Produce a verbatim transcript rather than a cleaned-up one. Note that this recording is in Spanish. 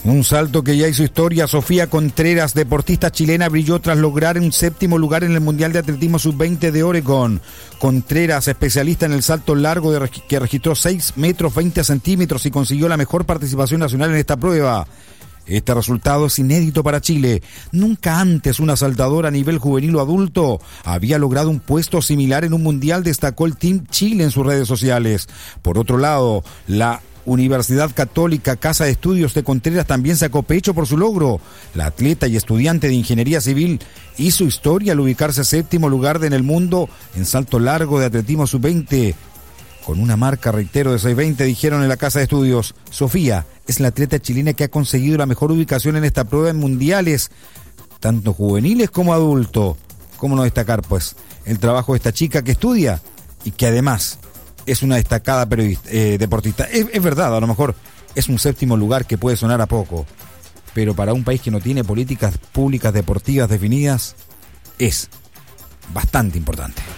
Un salto que ya hizo historia. Sofía Contreras, deportista chilena, brilló tras lograr un séptimo lugar en el Mundial de Atletismo sub veinte de Oregon. Contreras, especialista en el salto largo de, que registró seis metros veinte centímetros y consiguió la mejor participación nacional en esta prueba. Este resultado es inédito para Chile. Nunca antes una saltadora a nivel juvenil o adulto había logrado un puesto similar en un mundial, destacó el Team Chile en sus redes sociales. Por otro lado, la Universidad Católica Casa de Estudios de Contreras también sacó pecho por su logro. La atleta y estudiante de Ingeniería Civil hizo historia al ubicarse séptimo lugar en el mundo en salto largo de atletismo sub veinte. Con una marca, reitero, de seis veinte, dijeron en la Casa de Estudios. Sofía es la atleta chilena que ha conseguido la mejor ubicación en esta prueba en mundiales, tanto juveniles como adultos. ¿Cómo no destacar, pues, el trabajo de esta chica que estudia y que además es una destacada periodista, eh, deportista? Es, es verdad, a lo mejor es un séptimo lugar que puede sonar a poco, pero para un país que no tiene políticas públicas deportivas definidas, es bastante importante.